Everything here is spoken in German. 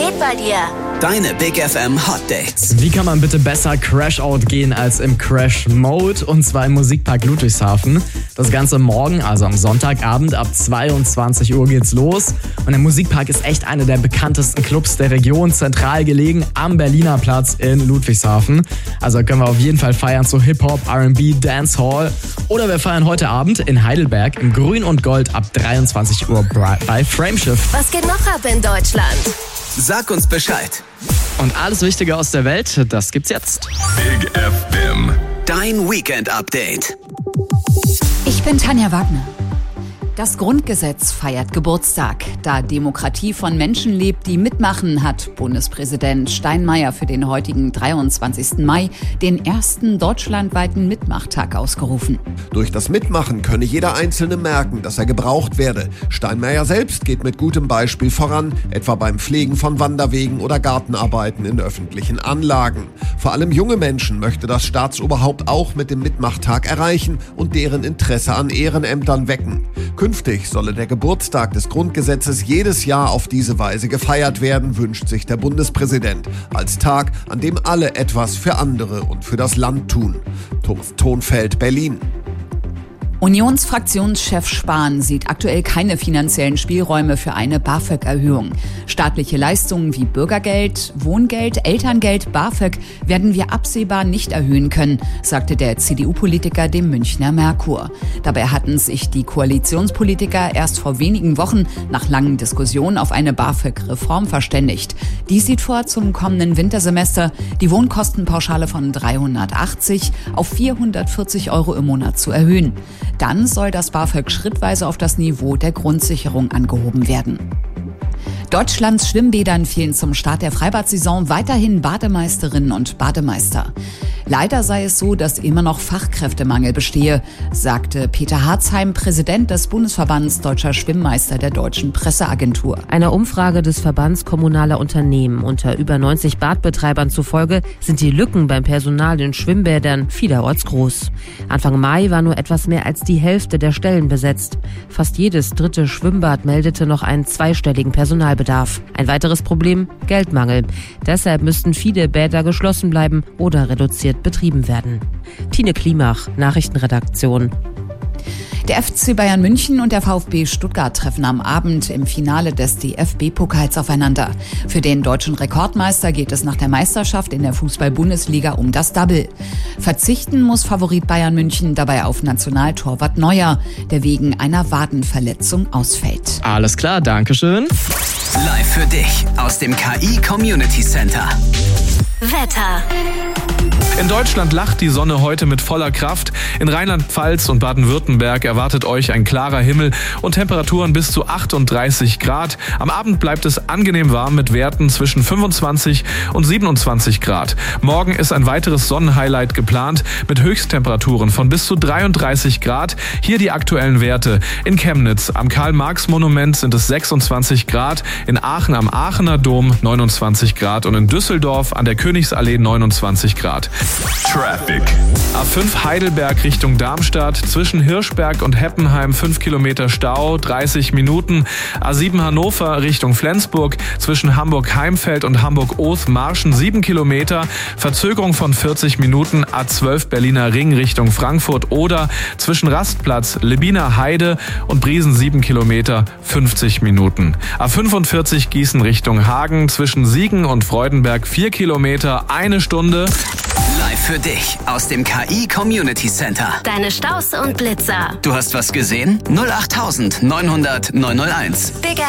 geht bei dir? Deine Big FM Hot Dates. Wie kann man bitte besser Crash-Out gehen als im Crash-Mode? Und zwar im Musikpark Ludwigshafen. Das Ganze morgen, also am Sonntagabend ab 22 Uhr geht's los. Und der Musikpark ist echt einer der bekanntesten Clubs der Region, zentral gelegen am Berliner Platz in Ludwigshafen. Also können wir auf jeden Fall feiern zu Hip-Hop, R&B, Dancehall. Oder wir feiern heute Abend in Heidelberg im Grün und Gold ab 23 Uhr bei Frameshift. Was geht noch ab in Deutschland? Sag uns Bescheid. Und alles Wichtige aus der Welt, das gibt's jetzt. Big FM. Dein Weekend-Update. Ich bin Tanja Wagner. Das Grundgesetz feiert Geburtstag. Da Demokratie von Menschen lebt, die mitmachen, hat Bundespräsident Steinmeier für den heutigen 23. Mai den ersten deutschlandweiten Mitmachtag ausgerufen. Durch das Mitmachen könne jeder Einzelne merken, dass er gebraucht werde. Steinmeier selbst geht mit gutem Beispiel voran, etwa beim Pflegen von Wanderwegen oder Gartenarbeiten in öffentlichen Anlagen. Vor allem junge Menschen möchte das Staatsoberhaupt auch mit dem Mitmachtag erreichen und deren Interesse an Ehrenämtern wecken. Künftig solle der Geburtstag des Grundgesetzes jedes Jahr auf diese Weise gefeiert werden, wünscht sich der Bundespräsident. Als Tag, an dem alle etwas für andere und für das Land tun. Thomas Thonfeld, Berlin. Unionsfraktionschef Spahn sieht aktuell keine finanziellen Spielräume für eine BAföG-Erhöhung. Staatliche Leistungen wie Bürgergeld, Wohngeld, Elterngeld, BAföG werden wir absehbar nicht erhöhen können, sagte der CDU-Politiker dem Münchner Merkur. Dabei hatten sich die Koalitionspolitiker erst vor wenigen Wochen nach langen Diskussionen auf eine BAföG-Reform verständigt. Die sieht vor, zum kommenden Wintersemester die Wohnkostenpauschale von 380 auf 440 € im Monat zu erhöhen. Dann soll das BAföG schrittweise auf das Niveau der Grundsicherung angehoben werden. Deutschlands Schwimmbädern fehlen zum Start der Freibad-Saison weiterhin Bademeisterinnen und Bademeister. Leider sei es so, dass immer noch Fachkräftemangel bestehe, sagte Peter Harzheim, Präsident des Bundesverbands Deutscher Schwimmmeister der Deutschen Presseagentur. Einer Umfrage des Verbands kommunaler Unternehmen unter über 90 Badbetreibern zufolge sind die Lücken beim Personal in Schwimmbädern vielerorts groß. Anfang Mai war nur etwas mehr als die Hälfte der Stellen besetzt. Fast jedes dritte Schwimmbad meldete noch einen zweistelligen Personalbedarf. Ein weiteres Problem: Geldmangel. Deshalb müssten viele Bäder geschlossen bleiben oder reduziert betrieben werden. Tine Klimach, Nachrichtenredaktion. Der FC Bayern München und der VfB Stuttgart treffen am Abend im Finale des DFB-Pokals aufeinander. Für den deutschen Rekordmeister geht es nach der Meisterschaft in der Fußball-Bundesliga um das Double. Verzichten muss Favorit Bayern München dabei auf Nationaltorwart Neuer, der wegen einer Wadenverletzung ausfällt. Alles klar, Dankeschön. Live für dich aus dem KI Community Center. Wetter. In Deutschland lacht die Sonne heute mit voller Kraft. In Rheinland-Pfalz und Baden-Württemberg erwartet euch ein klarer Himmel und Temperaturen bis zu 38 Grad. Am Abend bleibt es angenehm warm mit Werten zwischen 25 und 27 Grad. Morgen ist ein weiteres Sonnenhighlight geplant mit Höchsttemperaturen von bis zu 33 Grad. Hier die aktuellen Werte. In Chemnitz am Karl-Marx-Monument sind es 26 Grad, in Aachen am Aachener Dom 29 Grad und in Düsseldorf an der Königsallee 29 Grad. Traffic. A5 Heidelberg Richtung Darmstadt. Zwischen Hirschberg und Heppenheim 5 Kilometer Stau, 30 Minuten. A7 Hannover Richtung Flensburg. Zwischen Hamburg-Heimfeld und Hamburg-Oth-Marschen 7 Kilometer. Verzögerung von 40 Minuten. A12 Berliner Ring Richtung Frankfurt oder zwischen Rastplatz, Lebiner Heide und Briesen 7 Kilometer, 50 Minuten. A45 Gießen Richtung Hagen. Zwischen Siegen und Freudenberg 4 Kilometer, 1 Stunde. Live für dich aus dem KI Community Center. Deine Staus und Blitzer. Du hast was gesehen? 08900 901. Big